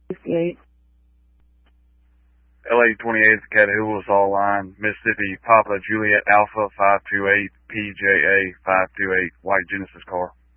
58. LA 28th, Catahoula, Saw Line, Mississippi, Papa Juliet Alpha 528, PJA 528, white Genesis car.